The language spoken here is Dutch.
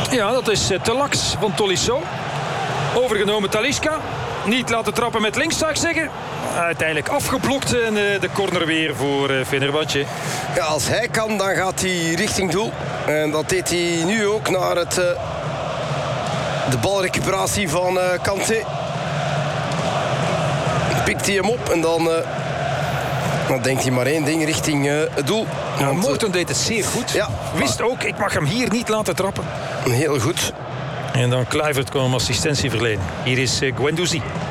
Ja, dat is te laks van Tolisso. Overgenomen Talisca. Niet laten trappen met links, zou ik zeggen. Uiteindelijk afgeblokt en de corner weer voor Fenerbahce. Ja, als hij kan, dan gaat hij richting doel. En dat deed hij nu ook naar de balrecuperatie van Kanté. Pikt hij hem op en dan denkt hij maar één ding richting het doel. Ja, Morton deed het zeer goed. Ja. Wist ook, ik mag hem hier niet laten trappen. Heel goed. En dan Kluivert kwam assistentie verlenen. Hier is Guendouzi.